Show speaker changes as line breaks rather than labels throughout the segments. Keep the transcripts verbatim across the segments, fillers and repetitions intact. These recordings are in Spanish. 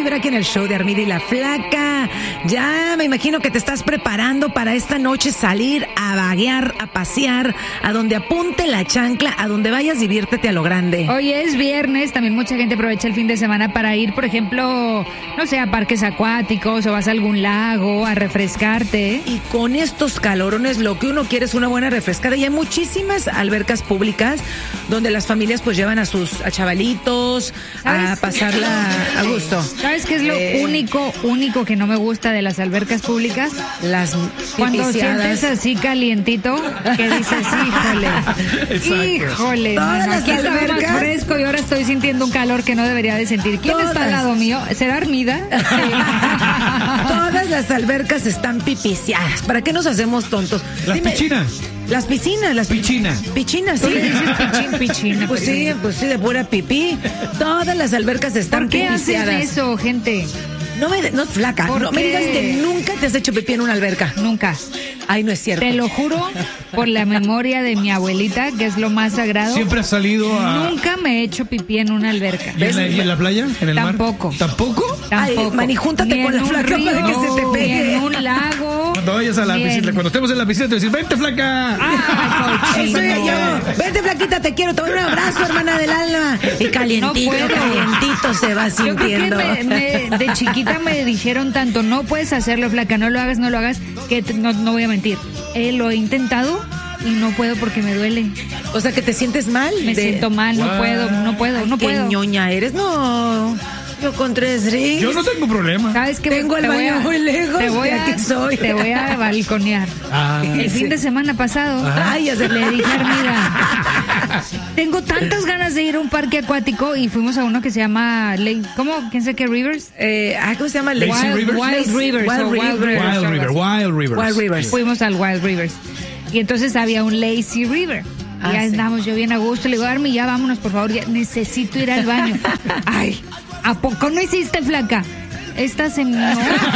vibra aquí en el show de Armida y la Flaca. Ya me imagino que te estás preparando para esta noche salir a vaguear, a pasear, a donde apunte la chancla, a donde vayas, diviértete a lo grande.
Hoy es viernes, también mucha gente aprovecha el fin de semana para ir, por ejemplo, no sé, a parques acuáticos o vas a algún lago a refrescarte.
Y con estos calorones lo que uno quiere es una buena refrescada. Y hay muchísimas albercas públicas donde las familias pues llevan a sus a chavalitos
¿Sabes?
a pasarla a gusto.
¿Sabes qué es lo
Eh,
único, único que no me gusta de las albercas públicas?
Las
Cuando
pipiciadas.
sientes así calientito, que dices, híjole,
Exacto.
híjole,
Todas
mano,
las
aquí estaba más
albercas-
fresco y ahora estoy sintiendo un calor que no debería de sentir. ¿Quién
Todas.
está al lado mío? ¿Será Armida?
Todas las albercas están pipiciadas. ¿Para qué nos hacemos tontos?
Las
Dime,
piscinas.
Las piscinas, las
Pichina.
Pichinas,
Tú
sí.
le dices pichín, pichina.
Pues sí, pues sí, de pura pipí. Todas las albercas están
¿Por qué hacen
pipiciadas.
eso, gente?
No me, no, flaca,
¿Por
no me
qué?
digas que nunca te has hecho pipí en una alberca.
Nunca.
Ay, no es cierto.
Te lo juro por la memoria de mi abuelita, que es lo más sagrado.
Siempre has salido a...
Nunca me he hecho pipí en una alberca.
¿Y en, la, y en la playa? ¿En el
Tampoco.
mar? ¿Tampoco?
Ay,
Tampoco.
Mani, júntate
Ni
con
en
la
un
flaca
río,
para que se te
ni
pegue.
en un lago.
Cuando vayas a la
ni en-
piscina, cuando estemos en la piscina te voy a decir, vente flaca.
Ay,
Eso
cochino.
yo. Vente, flaquita, te quiero. Te doy un abrazo, hermana del alma. Y calientito,
No puedo.
calientito se va
Yo creo que
sintiendo.
me- me- de chiquita me dijeron tanto, no puedes hacerlo, flaca, no lo hagas, no lo hagas, que te- no, no voy a mentir. Eh, lo he intentado y no puedo porque me duele.
O sea, que te sientes mal.
Me
de-
siento mal, no
What?
puedo, no puedo, no
Qué
puedo.
ñoña eres. No, yo con tres rings.
Yo no tengo problema.
¿Sabes qué?
Tengo el
Te voy
baño
a-
muy lejos,
Te voy
y
a,
aquí soy.
te voy a balconear.
Ah.
El fin de semana pasado,
Ajá.
Ay, ya se
le dije a Armida, tengo tantas ganas de ir a un parque acuático y fuimos a uno que se llama, Lake- ¿cómo? ¿Quién sabe qué? Rivers.
Eh, ah, ¿cómo se llama?
Lazy
Wild,
Rivers?
Wild Rivers.
Wild
o Wild
Rivers.
Rivers,
Wild
algo
River,
así.
Wild Rivers.
Wild Rivers.
Fuimos al Wild Rivers. Y entonces había un Lazy River. Y
Ah,
ya
sí.
andamos yo bien a gusto. Le digo, Armi, ya vámonos, por favor. Ya necesito ir al baño. Ay, ¿a poco no hiciste, flaca? Esta se mió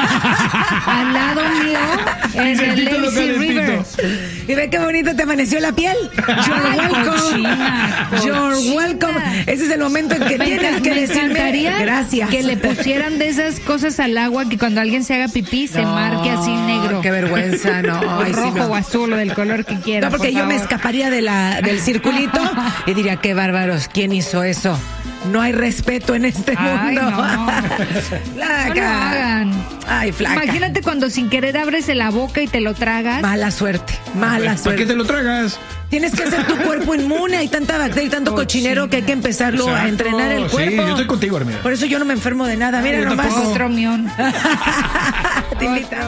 al lado mío en el
Calentito,
Lazy
calentito.
River.
Y ve qué bonito te amaneció la piel. You're
Ay,
welcome.
cochina,
You're
cochina.
welcome. Ese es el momento en que
Me,
tienes
enca-
que
me
decirme
encantaría
gracias.
que le pusieran de esas cosas al agua que cuando alguien se haga pipí se
No,
marque así negro.
Qué vergüenza, no.
O
Ay, sí,
rojo
no.
o azul o del color que quiera.
No, porque
por
yo me
favor.
escaparía de la, del circulito y diría, qué bárbaros, ¿quién hizo eso? No hay respeto en este
Ay,
mundo.
no.
Flaca.
No lo hagan.
Ay, flaca.
Imagínate cuando sin querer abres la boca y te lo tragas.
Mala suerte, mala
¿Para
suerte.
qué te lo tragas?
Tienes que hacer tu cuerpo inmune. Hay tanta bacteria y tanto cochinero que hay que empezarlo a
Exacto.
entrenar el cuerpo.
Sí, yo estoy contigo, Armida.
Por eso yo no me enfermo de nada. Mira
yo
nomás.
tampoco.
Otro mión.
Te invitamos.